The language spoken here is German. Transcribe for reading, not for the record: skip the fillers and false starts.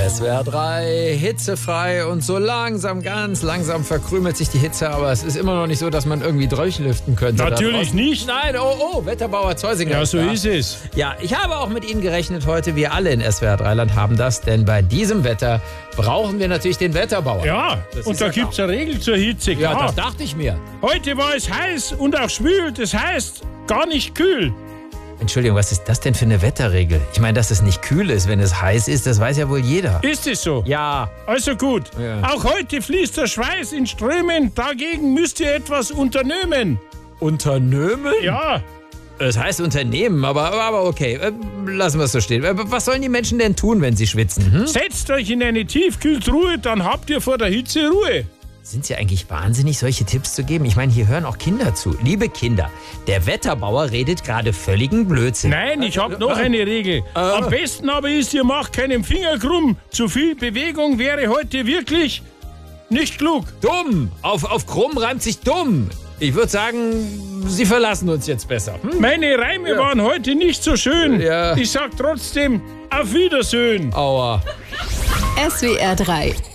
SWR 3, hitzefrei und so langsam, ganz langsam verkrümelt sich die Hitze, aber es ist immer noch nicht so, dass man irgendwie durchlüften könnte. Natürlich nicht. Nein, oh, Wetterbauer Zeusinger. Ja, so ist es. Ja, ich habe auch mit Ihnen gerechnet heute, wir alle in SWR 3-Land haben das, denn bei diesem Wetter brauchen wir natürlich den Wetterbauer. Ja, Das und ist da ja gibt's eine Regel zur Hitze. Ja, Klar. das dachte ich mir. Heute war es heiß und auch schwül, das heißt gar nicht kühl. Entschuldigung, was ist das denn für eine Wetterregel? Ich meine, dass es nicht kühl ist, wenn es heiß ist, das weiß ja wohl jeder. Ist es so? Ja. Also gut. Ja. Auch heute fließt der Schweiß in Strömen, dagegen müsst ihr etwas unternehmen. Unternehmen? Ja, Das heißt Unternehmen, aber okay, lassen wir es so stehen. Was sollen die Menschen denn tun, wenn sie schwitzen? Hm? setzt euch in eine Tiefkühltruhe, dann habt ihr vor der Hitze Ruhe. Sind Sie eigentlich wahnsinnig, solche Tipps zu geben? Ich meine, hier hören auch Kinder zu. Liebe Kinder, der Wetterbauer redet gerade völligen Blödsinn. Nein, ich hab noch eine Regel. Am besten aber ist, ihr macht keinen Finger krumm. Zu viel Bewegung wäre heute wirklich nicht klug. Dumm! Auf krumm reimt sich dumm. Ich würde sagen, Sie verlassen uns jetzt besser. Hm? Meine Reime waren heute nicht so schön. Ja. Ich sag trotzdem, auf Wiedersehen. Aua. SWR 3